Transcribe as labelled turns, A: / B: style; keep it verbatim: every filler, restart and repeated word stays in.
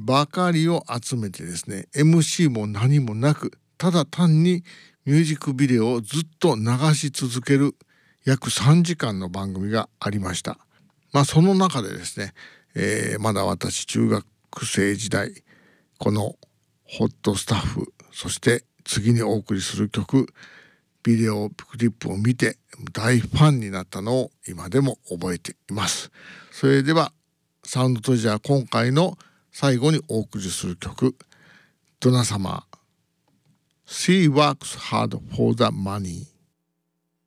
A: ばかりを集めてですね、 エムシー も何もなく、ただ単にミュージックビデオをずっと流し続ける約さんじかんの番組がありました。まあその中でですね、えー、まだ私中学生時代、このホットスタッフ、そして次にお送りする曲、ビデオクリップを見て大ファンになったのを今でも覚えています。それではサウンドトレジャー、今回の最後にお送りする曲、ドナサマー She works hard for the money。